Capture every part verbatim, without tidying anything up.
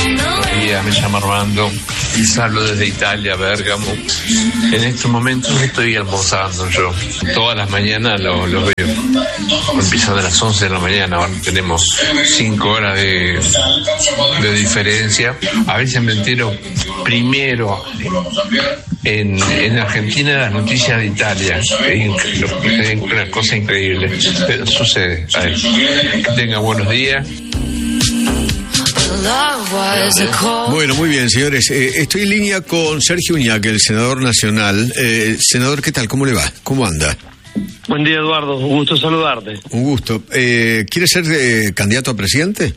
Buenos días, me llamo Armando y salgo desde Italia, Bérgamo. En estos momentos estoy almorzando yo. Todas las mañanas lo, lo veo. Empiezan a las once de la mañana, ahora tenemos cinco horas de, de diferencia. A veces me entero primero en, en Argentina las noticias de Italia. Es una cosa increíble, pero sucede. A ver, que tengan buenos días. Bueno, muy bien, señores. Eh, estoy en línea con Sergio Uñac, el senador nacional. Eh, senador, ¿qué tal? ¿Cómo le va? ¿Cómo anda? Buen día, Eduardo. Un gusto saludarte. Un gusto. Eh, ¿Quiere ser de candidato a presidente?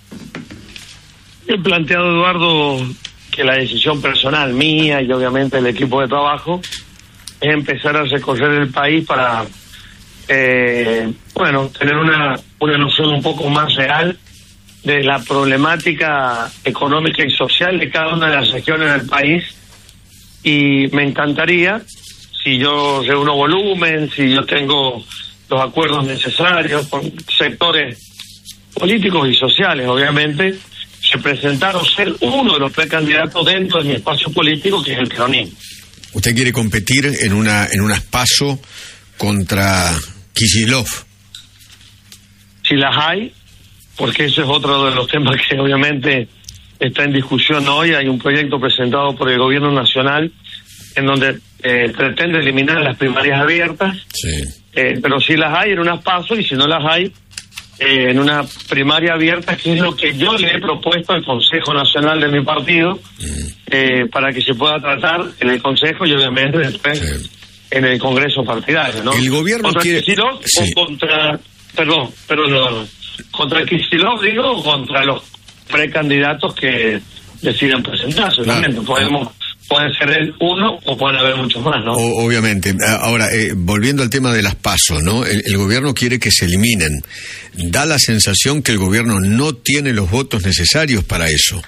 He planteado, Eduardo, que la decisión personal mía y obviamente el equipo de trabajo es empezar a recorrer el país para, eh, bueno, tener una, una noción un poco más real de la problemática económica y social de cada una de las regiones del país. Y me encantaría, si yo reúno volumen, si yo tengo los acuerdos necesarios con sectores políticos y sociales, obviamente, representar o ser uno de los precandidatos dentro de mi espacio político, que es el peronismo. ¿Usted quiere competir en una en unas PASO contra Kicillof? Si las hay, porque ese es otro de los temas que obviamente está en discusión hoy. Hay un proyecto presentado por el gobierno nacional en donde eh, pretende eliminar las primarias abiertas, sí. eh, pero si las hay en unas PASO, y si no las hay eh, en una primaria abierta, que es lo que yo le he propuesto al Consejo Nacional de mi partido, mm. eh, para que se pueda tratar en el Consejo y obviamente después sí. en el Congreso partidario, ¿no? El gobierno ¿Contra quiere... Kicillof sí. o contra... Perdón, perdón, perdón. ¿Contra Kicillof, digo, o contra los precandidatos que decidan presentarse? Claro. Obviamente, podemos... Puede ser el uno o pueden haber muchos más, ¿no? O, obviamente. Ahora, eh, volviendo al tema de las PASO, ¿no? El, el gobierno quiere que se eliminen. Da la sensación que el gobierno no tiene los votos necesarios para eso.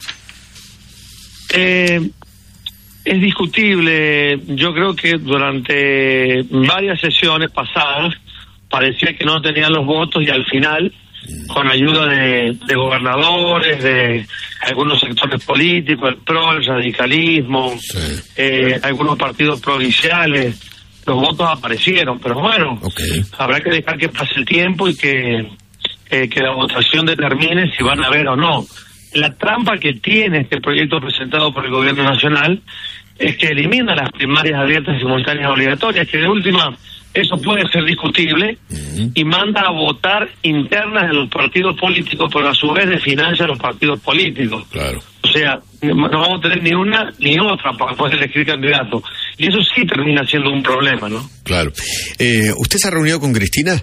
Eh, es discutible. Yo creo que durante varias sesiones pasadas parecía que no tenían los votos y al final, con ayuda de, de gobernadores, de algunos sectores políticos, el P R O, el radicalismo, sí. eh, algunos partidos provinciales, los votos aparecieron, pero bueno, okay. habrá que dejar que pase el tiempo y que, eh, que la votación determine si van a haber o no. La trampa que tiene este proyecto presentado por el gobierno nacional es que elimina las primarias abiertas y simultáneas obligatorias, que de última eso puede ser discutible, uh-huh. y manda a votar internas de los partidos políticos, pero a su vez desfinancia a los partidos políticos. Claro. O sea, no vamos a tener ni una ni otra para poder elegir candidato. Y eso sí termina siendo un problema, ¿no? Claro. Eh, ¿Usted se ha reunido con Cristina?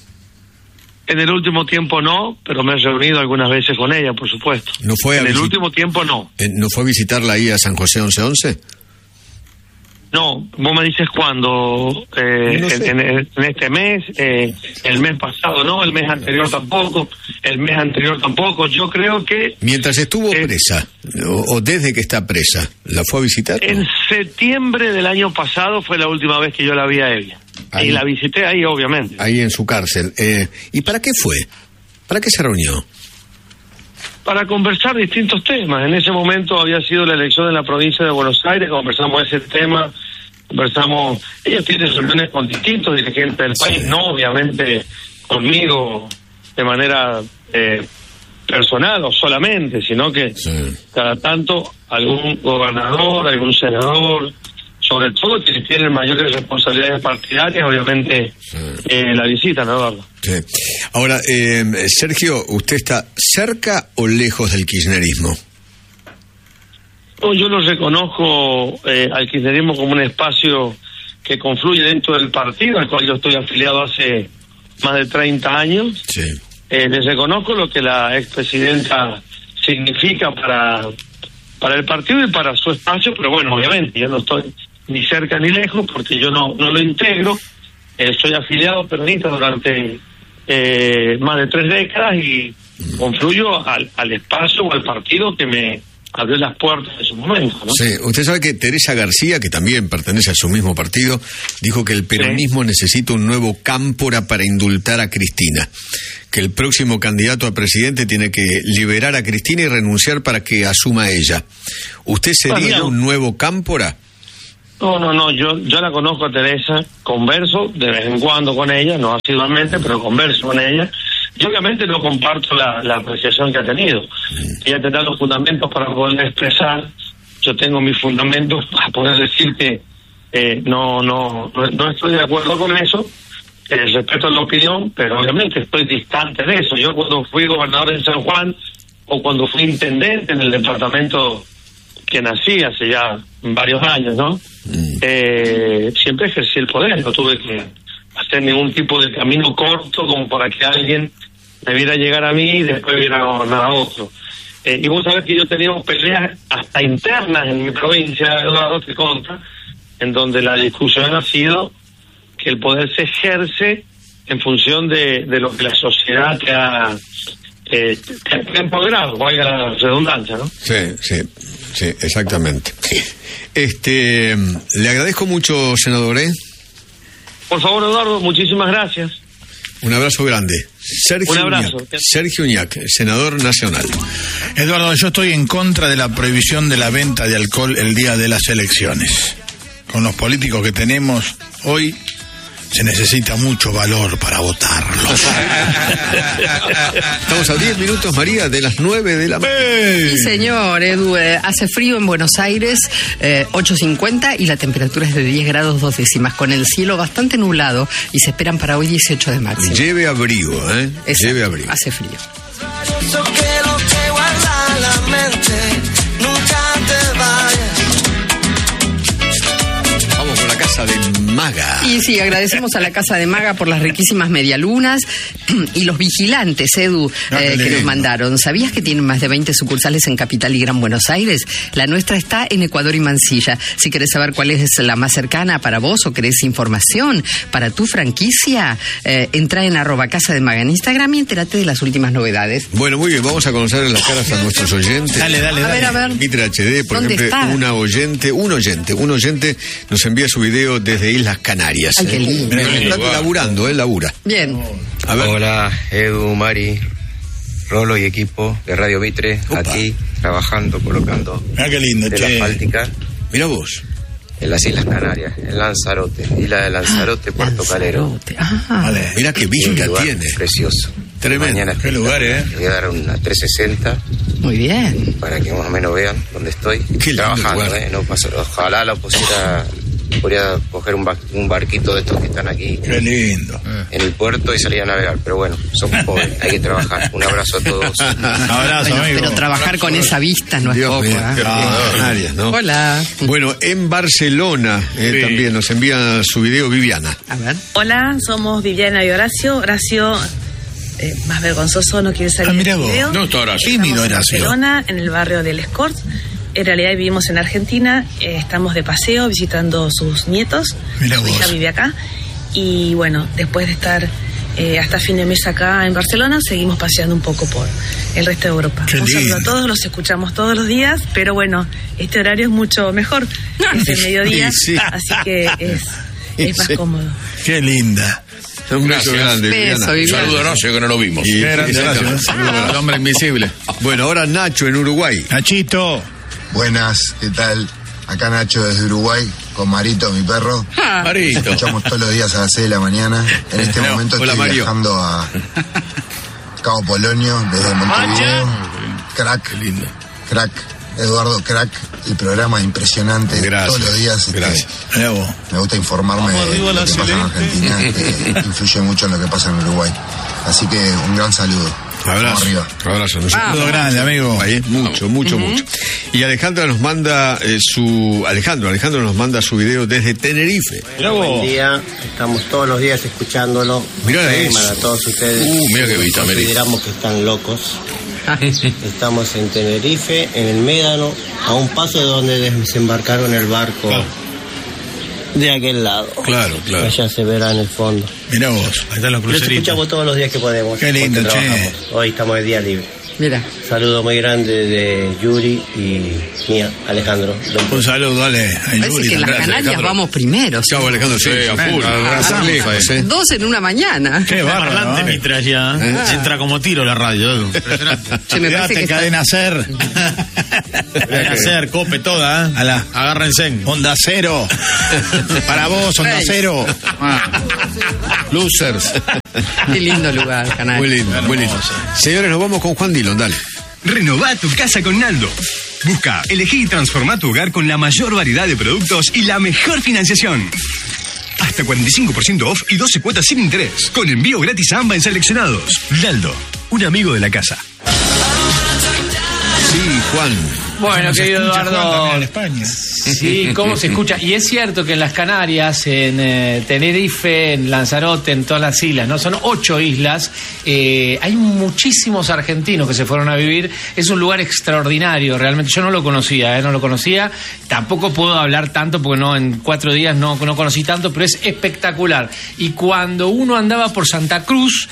En el último tiempo no, pero me he reunido algunas veces con ella, por supuesto. ¿No fue a en visit- el último tiempo no. Eh, ¿No fue a visitarla ahí a San José once once? No, vos me dices cuándo, eh, no sé. en, en, en este mes, eh, el mes pasado no, el mes anterior tampoco, el mes anterior tampoco. Yo creo que... Mientras estuvo eh, presa, o, o desde que está presa, ¿la fue a visitar? En septiembre del año pasado fue la última vez que yo la vi a ella. Ahí. Y la visité ahí, obviamente. Ahí en su cárcel. Eh, ¿Y para qué fue? ¿Para qué se reunió? Para conversar distintos temas. En ese momento había sido la elección en la provincia de Buenos Aires, conversamos ese tema, conversamos, ellos tienen reuniones con distintos dirigentes del país, sí. no obviamente conmigo de manera eh, personal o solamente, sino que sí. cada tanto algún gobernador, algún senador, sobre todo quienes tienen mayores responsabilidades partidarias, obviamente sí. eh, la visitan, ¿no, Eduardo? Sí. Ahora, eh, Sergio, ¿usted está cerca o lejos del kirchnerismo? No, yo lo reconozco eh, al kirchnerismo como un espacio que confluye dentro del partido, al cual yo estoy afiliado hace más de treinta años. Sí. Eh, les reconozco lo que la expresidenta significa para, para el partido y para su espacio, pero bueno, obviamente, yo no estoy ni cerca ni lejos porque yo no, no lo integro. Eh, soy afiliado peronista durante eh, más de tres décadas y confluyo al, al espacio o al partido que me abrió las puertas en su momento, ¿no? Sí, usted sabe que Teresa García, que también pertenece a su mismo partido, dijo que el peronismo sí. necesita un nuevo cámpora para indultar a Cristina, que el próximo candidato a presidente tiene que liberar a Cristina y renunciar para que asuma ella. ¿Usted sería bueno, yo... un nuevo cámpora? No, no, no, yo yo la conozco a Teresa, converso de vez en cuando con ella, no asiduamente, pero converso con ella, y obviamente no comparto la, la apreciación que ha tenido. Ella tendrá los fundamentos para poder expresar, yo tengo mis fundamentos para poder decir que eh, no, no, no, no estoy de acuerdo con eso, eh, respeto la opinión, pero obviamente estoy distante de eso. Yo cuando fui gobernador en San Juan, o cuando fui intendente en el departamento que nací hace ya varios años, ¿no? Mm. Eh, siempre ejercí el poder, no tuve que hacer ningún tipo de camino corto como para que alguien me viera llegar a mí y después viera gobernar a otro. Eh, y vos sabés que yo tenía peleas hasta internas en mi provincia, Eduardo, te contra, en donde la discusión ha sido que el poder se ejerce en función de, de lo que la sociedad te ha, eh, te ha empoderado, valga la redundancia, ¿no? Sí, sí. Sí, exactamente. Este, le agradezco mucho, senador, ¿eh? Por favor, Eduardo, muchísimas gracias. Un abrazo grande. Sergio Un abrazo. Uñac, Sergio Uñac, senador nacional. Eduardo, yo estoy en contra de la prohibición de la venta de alcohol el día de las elecciones. Con los políticos que tenemos hoy, se necesita mucho valor para votarlos. Estamos a diez minutos, María, de las nueve de la mañana. Sí, señor, Edu. Eh, hace frío en Buenos Aires, eh, ocho cincuenta, y la temperatura es de diez grados dos décimas, con el cielo bastante nublado, y se esperan para hoy dieciocho de marzo. Lleve abrigo, ¿eh? Exacto, lleve abrigo. Hace frío. Vamos con la casa de Maga. Y sí, agradecemos a la Casa de Maga por las riquísimas medialunas y los vigilantes, Edu, no, eh, que nos mandaron. ¿Sabías que tienen más de veinte sucursales en Capital y Gran Buenos Aires? La nuestra está en Ecuador y Mansilla. Si querés saber cuál es la más cercana para vos o querés información para tu franquicia, eh, entra en arroba Casa de Maga en Instagram y entérate de las últimas novedades. Bueno, muy bien, vamos a conocer las caras a nuestros oyentes. Dale, dale, dale. A ver, a ver. Mitre H D, por ejemplo, está? una oyente, un oyente, un oyente nos envía su video desde Islas Canarias. Ay, qué lindo. Eh. Está laburando, él labura. Bien. A ver. Hola, Edu, Mari, Rolo y equipo de Radio Mitre, Opa. aquí trabajando, colocando Mira qué lindo, de che. la asfáltica Mira vos. en las Islas Canarias, en Lanzarote, isla de Lanzarote, Ah, Puerto Calero. Lanzarote. Ah. Vale. Mira qué Un vista lugar tiene. precioso. Tremendo. Mañana Qué lugar, ¿eh? voy a dar una trescientos sesenta Muy bien. para que más o menos vean dónde estoy. Qué lindo trabajando, lugar. ¿eh? No paso, ojalá lo pusiera, podría coger un, ba- un barquito de estos que están aquí Qué lindo. en el puerto y salir a navegar, pero bueno, somos pobres, hay que trabajar. Un abrazo a todos. Abrazo, Bueno, amigo. pero trabajar con esa vista no es Dios poco. mío, ¿eh? qué lindo, Canarias, ¿no? Hola. Bueno, en Barcelona eh, Sí. también nos envía su video Viviana. A ver. Hola, somos Viviana y Horacio. Horacio, eh, más vergonzoso, no quiere salir Ah, mira del vos. video. No está Horacio. Estamos Tímido en Horacio. Barcelona, en el barrio del Escort. En realidad vivimos en Argentina, eh, estamos de paseo visitando sus nietos. Mira Su vos. hija vive acá. Y bueno, después de estar eh, hasta fin de mes acá en Barcelona, seguimos paseando un poco por el resto de Europa. Qué Un saludo lindo. a todos, los escuchamos todos los días, pero bueno, este horario es mucho mejor. Es el mediodía, Sí, sí. así que es, es más Sí. cómodo. Qué linda. Un beso grande, Beso, Viviana. Viviana. Saludo a Horacio, que no lo vimos. Y- Qué grande, exactamente. Horacio. El hombre invisible. Bueno, ahora Nacho en Uruguay. Nachito. Buenas, ¿qué tal? Acá Nacho desde Uruguay, con Marito, mi perro. Marito. Escuchamos todos los días a las seis de la mañana. En este No, momento hola, estoy Mario. viajando a Cabo Polonio, desde Montevideo. Crack, lindo. crack, Eduardo, crack. El programa es impresionante. Gracias, Todos los días este, gracias. Mirá vos. me gusta informarme de lo que pasa en Argentina, que influye mucho en lo que pasa en Uruguay. Así que un gran saludo. Abrazo. Vamos arriba. Abrazo. Nos Saludo grande, amigo. Ahí, mucho, mucho, mucho. Y Alejandra nos manda eh, su... Alejandro, Alejandro nos manda su video desde Tenerife. Mirá vos. Buen día, estamos todos los días escuchándolo. Mirá eso. Para todos ustedes. Uh, mira qué vista, Mary. Consideramos que están locos. Estamos en Tenerife, en el Médano, a un paso de donde desembarcaron el barco Claro. de aquel lado. Claro, claro. Allá se verá en el fondo. Mirá vos. Ahí están los Los cruceritos. escuchamos todos los días que podemos. Qué lindo, porque che. trabajamos. Hoy estamos de día libre. Mira. Saludo muy grande de Yuri y mía, Alejandro. Un saludo, Ale. A Parece Yuri, que en las gracias, Canarias Alejandro. vamos primero. Chau, Alejandro, sí, Sí, a a full. full. Lejos, ¿eh? Dos en una mañana. Qué bárbaro, Parlante ¿eh? mientras ya Ah. entra como tiro la radio. Impresionante. Che, me parece Quédate, que está- cadena ser. Cadena Ser, Cope, toda, ¿eh? A la- Agárrense. Onda cero. Para vos, onda Ey. cero. Losers. Qué lindo lugar, Muy Canarias. lindo, muy lindo. Señores, nos vamos con Juan Dillon, dale. Renová tu casa con Naldo. Busca, elegí y transforma tu hogar con la mayor variedad de productos y la mejor financiación. Hasta cuarenta y cinco por ciento off y doce cuotas sin interés. Con envío gratis a ambas en seleccionados. Naldo, un amigo de la casa. Sí, Juan. Bueno, Se querido escucha, Juan, Eduardo. también en España. Sí, cómo se escucha. Y es cierto que en las Canarias, en eh, Tenerife, en Lanzarote, en todas las islas, ¿no? Son ocho islas. Eh, hay muchísimos argentinos que se fueron a vivir. Es un lugar extraordinario, realmente. Yo no lo conocía, ¿eh? No lo conocía. Tampoco puedo hablar tanto porque no en cuatro días no, no conocí tanto, pero es espectacular. Y cuando uno andaba por Santa Cruz,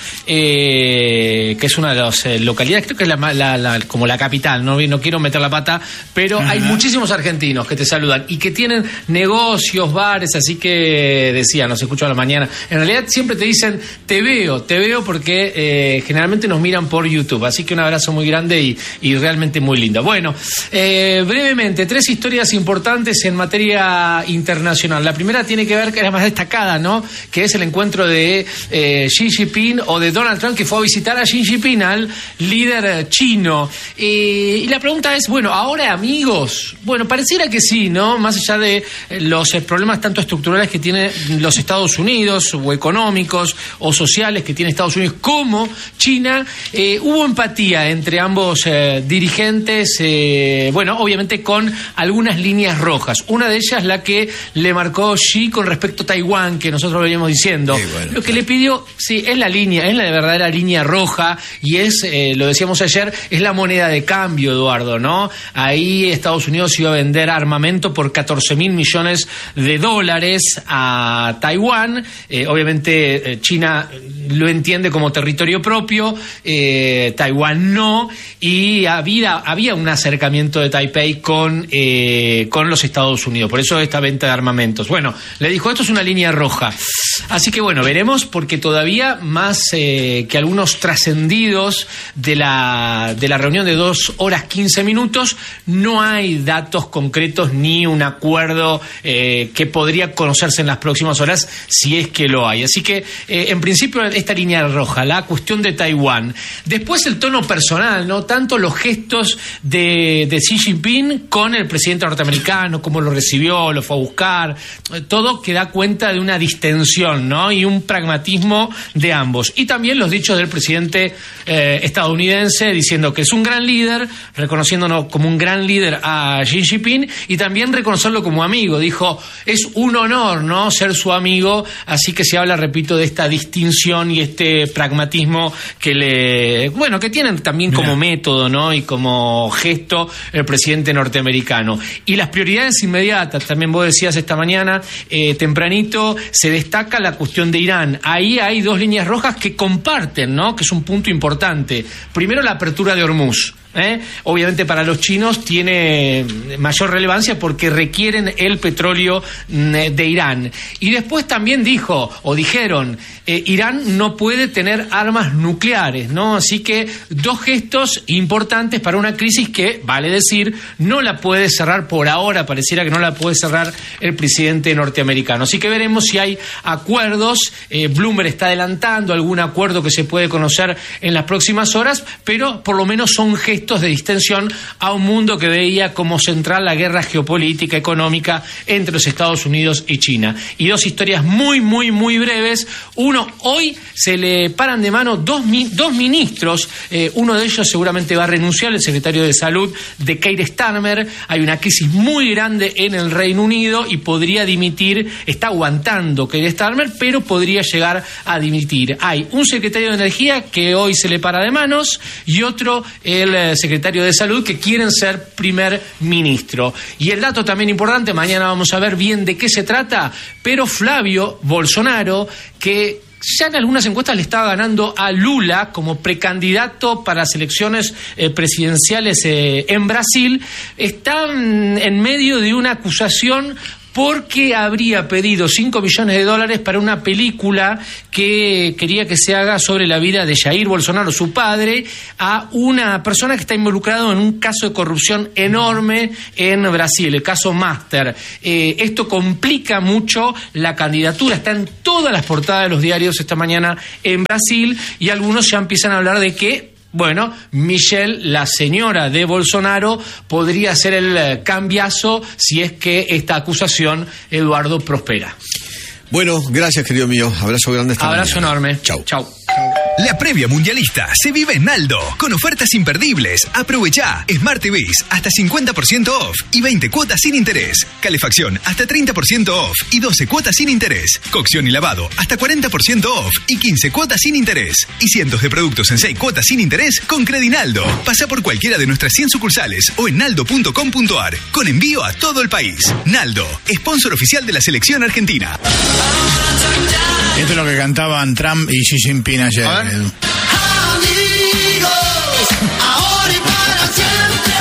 eh, que es una de las eh, localidades, creo que es la, ma- la- la- como la capital, no, no quiero meter la pata, pero Ajá. hay muchísimos argentinos que te saludan y que tienen negocios, bares, así que decía, nos escucho a la mañana. En realidad siempre te dicen, te veo, te veo porque eh, generalmente nos miran por YouTube, así que un abrazo muy grande y, y realmente muy lindo. Bueno, eh, brevemente, tres historias importantes en materia internacional. La primera tiene que ver, que era más destacada, ¿no? Que es el encuentro de eh, Xi Jinping o de Donald Trump, que fue a visitar a Xi Jinping, al líder eh, chino. Eh, y la pregunta es, bueno, ¿ahora amigos? Bueno, pareciera que sí, ¿no? Más allá de eh, los eh, problemas tanto estructurales que tiene los Estados Unidos, o económicos, o sociales que tiene Estados Unidos, como China, eh, hubo empatía entre ambos eh, dirigentes, eh, bueno, obviamente con algunas líneas rojas. Una de ellas la que le marcó Xi con respecto a Taiwán, que nosotros veníamos diciendo. Sí, bueno, Lo que le pidió, sí, es la línea, es la verdadera línea roja, y es, eh, lo decíamos ayer, es la moneda de cambio, Eduardo, ¿no? Ahí Estados Unidos iba a vender armamento por catorce mil millones de dólares a Taiwán. Eh, obviamente eh, China lo entiende como territorio propio, eh, Taiwán no, y había, había un acercamiento de Taipei con, eh, con los Estados Unidos. Por eso esta venta de armamentos. Bueno, le dijo, esto es una línea roja. Así que bueno, veremos, porque todavía más eh, que algunos trascendidos de la, de la reunión de dos horas quince minutos, no hay datos concretos ni un acuerdo eh, que podría conocerse en las próximas horas, si es que lo hay. Así que, eh, en principio, esta línea roja, la cuestión de Taiwán. Después el tono personal, ¿no? Tanto los gestos de, de Xi Jinping con el presidente norteamericano, cómo lo recibió, lo fue a buscar, eh, todo que da cuenta de una distensión, ¿no? Y un pragmatismo de ambos. Y también los dichos del presidente eh, estadounidense diciendo que es un gran líder, reconociéndonos como un gran líder a Xi Jinping, y también reconocerlo como amigo. Dijo, es un honor, ¿no?, ser su amigo. Así que se habla, repito, de esta distinción y este pragmatismo que le, bueno, que tienen también como Mira. método, ¿no?, y como gesto el presidente norteamericano. Y las prioridades inmediatas, también vos decías esta mañana, eh, tempranito, se destaca la cuestión de Irán. Ahí hay dos líneas rojas que comparten, ¿no?, que es un punto importante. Primero, la apertura de Hormuz. ¿Eh? Obviamente para los chinos tiene mayor relevancia porque requieren el petróleo de Irán. Y después también dijo, o dijeron, eh, Irán no puede tener armas nucleares, ¿no? Así que dos gestos importantes para una crisis que, vale decir, no la puede cerrar por ahora, pareciera que no la puede cerrar el presidente norteamericano. Así que veremos si hay acuerdos. eh, Bloomberg está adelantando algún acuerdo que se puede conocer en las próximas horas, pero por lo menos son gestos de distensión a un mundo que veía como central la guerra geopolítica económica entre los Estados Unidos y China. Y dos historias muy, muy, muy breves. Uno, hoy se le paran de mano dos, mi, dos ministros. Eh, uno de ellos seguramente va a renunciar, el secretario de Salud de Keir Starmer. Hay una crisis muy grande en el Reino Unido y podría dimitir, está aguantando Keir Starmer, pero podría llegar a dimitir. Hay un secretario de Energía que hoy se le para de manos y otro, el eh, secretario de Salud, que quieren ser primer ministro. Y el dato también importante, mañana vamos a ver bien de qué se trata, pero Flavio Bolsonaro, que ya en algunas encuestas le estaba ganando a Lula como precandidato para las elecciones eh, presidenciales eh, en Brasil, está en medio de una acusación porque habría pedido cinco millones de dólares para una película que quería que se haga sobre la vida de Jair Bolsonaro, su padre, a una persona que está involucrado en un caso de corrupción enorme en Brasil, el caso Master. Eh, esto complica mucho la candidatura, está en todas las portadas de los diarios esta mañana en Brasil, y algunos ya empiezan a hablar de que bueno, Michelle, la señora de Bolsonaro, podría ser el eh, cambiazo si es que esta acusación, Eduardo, prospera. Bueno, gracias, querido mío. Abrazo grande. Hasta Abrazo mañana. enorme. Chau. Chau. La previa mundialista se vive en Naldo, con ofertas imperdibles. Aprovechá Smart T Vs hasta cincuenta por ciento off y veinte cuotas sin interés. Calefacción hasta treinta por ciento off y doce cuotas sin interés. Cocción y lavado hasta cuarenta por ciento off y quince cuotas sin interés. Y cientos de productos en seis cuotas sin interés con Credinaldo. Pasa por cualquiera de nuestras cien sucursales o en naldo punto com punto ar, con envío a todo el país. Naldo, sponsor oficial de la selección argentina. Esto es lo que cantaban Trump y Xi Jinping ayer. Amigos, ahora y para siempre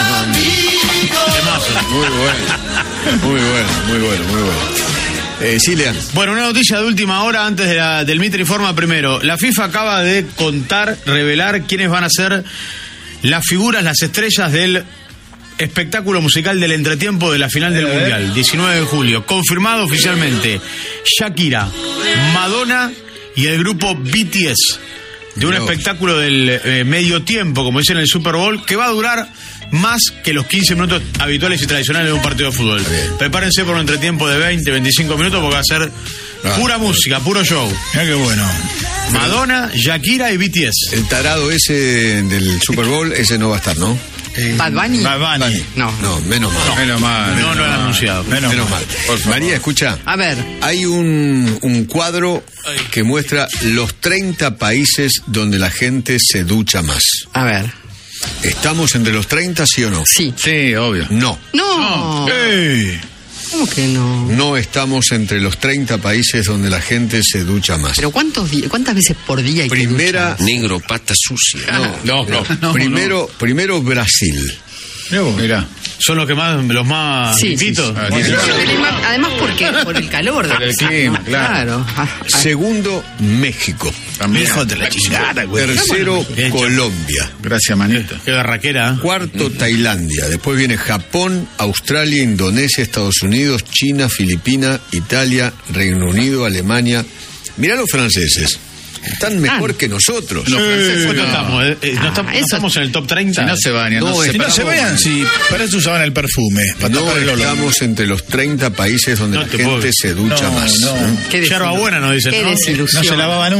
amigos. Muy bueno, muy bueno, muy bueno, muy bueno. Eh, sí, Lean. Bueno, una noticia de última hora antes de la, del Mitre Informa primero. La FIFA acaba de contar, revelar quiénes van a ser las figuras, las estrellas del espectáculo musical del entretiempo de la final del Mundial, diecinueve de julio. Confirmado oficialmente Shakira, Madonna y el grupo B T S, de un espectáculo del eh, medio tiempo, como dicen en el Super Bowl, que va a durar más que los quince minutos habituales y tradicionales de un partido de fútbol. Prepárense por un entretiempo de veinte, veinticinco minutos porque va a ser pura música, puro show. Mira qué bueno. Madonna, Shakira y B T S. El tarado ese del Super Bowl, ese no va a estar, ¿no? Bad Bunny. Bad Bunny. No. No, menos mal. No, menos mal. No, menos no lo han mal. anunciado. Menos, menos mal. mal. María, escucha. A ver. Hay un, un cuadro que muestra los treinta países donde la gente se ducha más. A ver. ¿Estamos entre los treinta, sí o no? Sí. Sí, obvio. No. No. no. Hey. ¿Cómo que no? No estamos entre los treinta países donde la gente se ducha más. ¿Pero cuántos di- cuántas veces por día hay Primera, que duchar? Negro, pata sucia. No, no, no. no primero, no. primero Brasil. Mira, son los que más, los más Sí, limpitos. sí, sí. Bueno, además, además porque por el calor. Por el clima, claro. Claro. Ah, ah. Segundo, México. También. Hijo de la chingada, güey. Tercero, Colombia. Gracias, manito. Qué barraquera. ¿eh? Cuarto, Tailandia. Después viene Japón, Australia, Indonesia, Estados Unidos, China, Filipinas, Italia, Reino Unido, Alemania. Mirá los franceses. Están mejor ah. que nosotros. Los franceses no. no estamos, eh, eh, no, Ah, estamos, no eso- estamos en el top treinta. Si no se bañan, No, no, se, si no se bañan, si para eso usaban el perfume. Para No tapar el olor. estamos entre los treinta países donde No la te gente puedo- se ducha No, más. no. Qué Yerba desilusión. buena nos dicen, Qué ¿no? desilusión. No se lavaba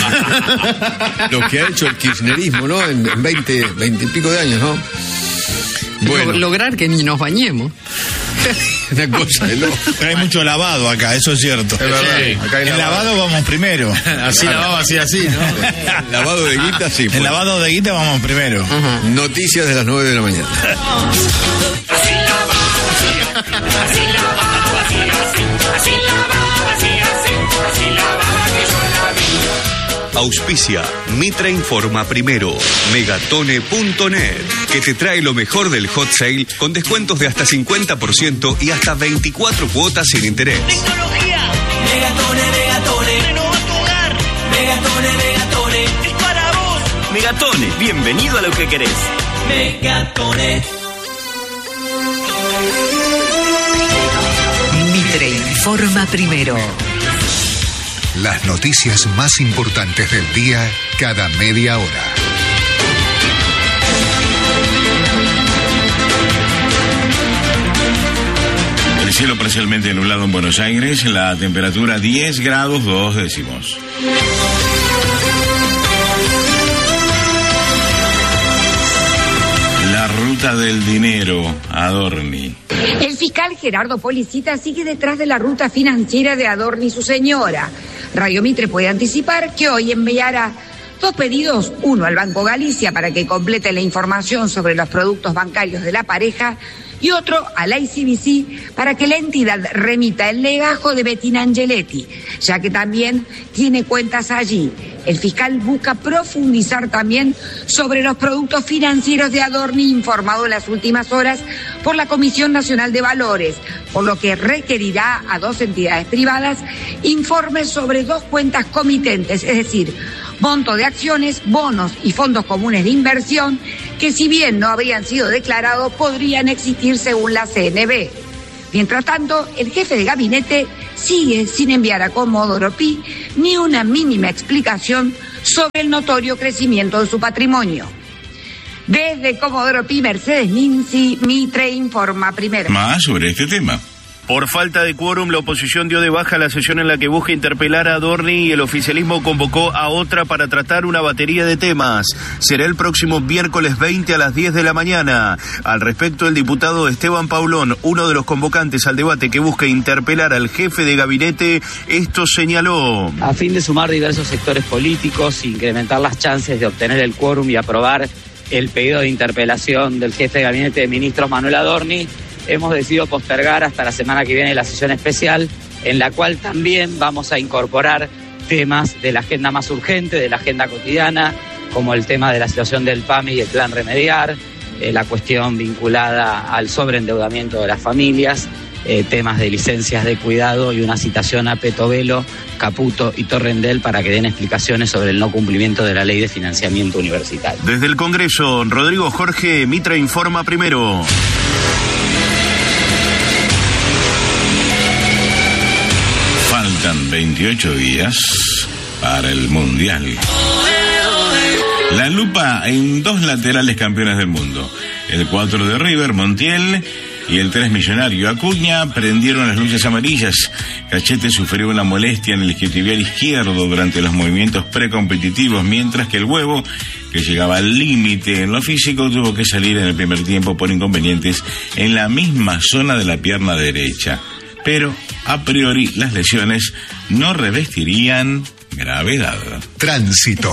nunca. Lo que ha hecho el kirchnerismo, ¿no? En, en veinte, veinte y pico de años, ¿no? Bueno, Lo- lograr que ni nos bañemos. una cosa de loco. Pero hay mucho lavado acá, eso es cierto. Es verdad. Sí. Acá hay El lavado. lavado vamos primero. Así lavado, así, así, ¿no? Lavado de guita, sí. El pues. lavado de guita vamos primero. Noticias de las nueve de la mañana. Auspicia Mitre Informa Primero, Megatone punto net, que te trae lo mejor del hot sale con descuentos de hasta cincuenta por ciento y hasta veinticuatro cuotas sin interés. Tecnología. Megatone, Megatone. Renova tu hogar. Megatone, Megatone. Es para vos. Megatone, bienvenido a lo que querés. Megatone. Mitre Informa Primero. Las noticias más importantes del día cada media hora. El cielo parcialmente nublado en Buenos Aires, la temperatura diez grados dos décimos. La ruta del dinero, Adorni. El fiscal Gerardo Policita sigue detrás de la ruta financiera de Adorni y su señora. Radio Mitre puede anticipar que hoy enviará Dos pedidos, uno al Banco Galicia para que complete la información sobre los productos bancarios de la pareja y otro al I C B C para que la entidad remita el legajo de Bettina Angeletti, ya que también tiene cuentas allí. El fiscal busca profundizar también sobre los productos financieros de Adorni, informado en las últimas horas por la Comisión Nacional de Valores, por lo que requerirá a dos entidades privadas informes sobre dos cuentas comitentes, es decir, monto de acciones, bonos y fondos comunes de inversión que, si bien no habrían sido declarados, podrían existir según la C N B. Mientras tanto, el jefe de gabinete sigue sin enviar a Comodoro Pi ni una mínima explicación sobre el notorio crecimiento de su patrimonio. Desde Comodoro Pi, Mercedes Ninzi, Mitre informa primero. Más sobre este tema. Por falta de quórum, la oposición dio de baja la sesión en la que busca interpelar a Adorni y el oficialismo convocó a otra para tratar una batería de temas. Será el próximo miércoles veinte a las diez de la mañana. Al respecto, el diputado Esteban Paulón, uno de los convocantes al debate que busca interpelar al jefe de gabinete, esto señaló. A fin de sumar diversos sectores políticos, incrementar las chances de obtener el quórum y aprobar el pedido de interpelación del jefe de gabinete de ministros Manuel Adorni, hemos decidido postergar hasta la semana que viene la sesión especial, en la cual también vamos a incorporar temas de la agenda más urgente, de la agenda cotidiana, como el tema de la situación del P A M I y el plan Remediar, eh, la cuestión vinculada al sobreendeudamiento de las familias, eh, temas de licencias de cuidado y una citación a Petovelo, Caputo y Torrendel para que den explicaciones sobre el no cumplimiento de la ley de financiamiento universitario. Desde el Congreso, Rodrigo Jorge, Mitre informa primero. Faltan veintiocho días para el Mundial. La lupa en dos laterales campeones del mundo. El cuatro de River, Montiel, y el tres millonario Acuña prendieron las luces amarillas. Cachete sufrió una molestia en el isquiotibial izquierdo durante los movimientos precompetitivos, mientras que el Huevo, que llegaba al límite en lo físico, tuvo que salir en el primer tiempo por inconvenientes en la misma zona de la pierna derecha. Pero, a priori, las lesiones no revestirían gravedad. Tránsito.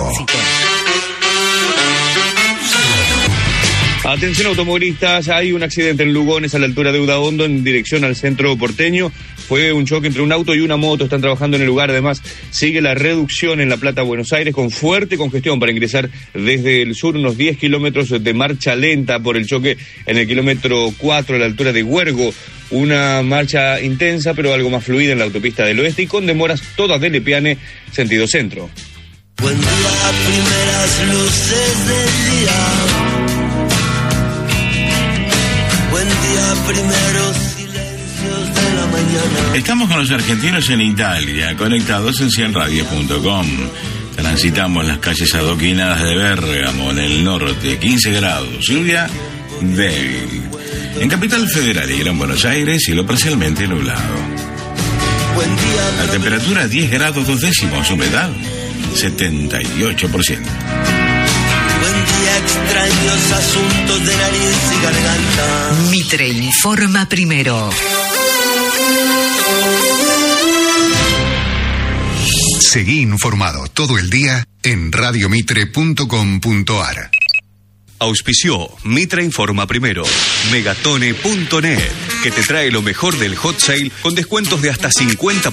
Atención automovilistas, hay un accidente en Lugones a la altura de Udaondo en dirección al centro porteño. Fue un choque entre un auto y una moto, están trabajando en el lugar. Además, sigue la reducción en La Plata, Buenos Aires, con fuerte congestión para ingresar desde el sur, unos diez kilómetros de marcha lenta por el choque en el kilómetro cuatro a la altura de Huergo. Una marcha intensa, pero algo más fluida en la autopista del oeste y con demoras todas de Lepiane, sentido centro. Buen día, primeras luces del día. Buen día, primeros silencios de la mañana. Estamos con los argentinos en Italia, conectados en cien radio punto com. Transitamos las calles adoquinadas de Bérgamo, en el norte, quince grados, lluvia débil. En Capital Federal y Gran Buenos Aires, cielo parcialmente nublado. La temperatura diez grados dos décimos, humedad setenta y ocho por ciento. Buen día, extraños asuntos de nariz y garganta. Mitre informa primero. Seguí informado todo el día en radio mitre punto com punto ar. Auspició Mitre Informa Primero, Megatone punto net, que te trae lo mejor del hot sale con descuentos de hasta cincuenta